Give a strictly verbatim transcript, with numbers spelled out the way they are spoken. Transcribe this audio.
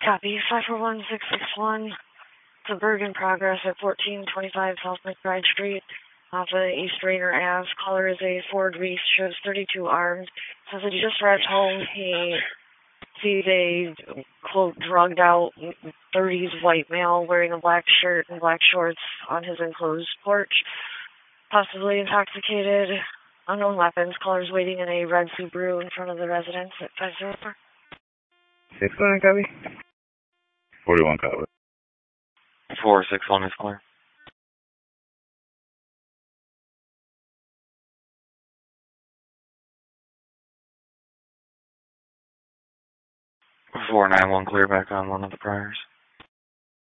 Copy. five four one six six one. It's a Bergen progress at fourteen twenty-five South McBride Street off of East Rainer Ave. Caller is a Ford Reese, shows thirty-two armed. Says that he just arrived home. He sees a, quote, drugged out thirties white male wearing a black shirt and black shorts on his enclosed porch. Possibly intoxicated. Unknown weapons. Caller's waiting in a red Subaru in front of the residence at five zero four. six one, copy. forty-one, copy. four six one is clear. four nine one clear back on one of the priors.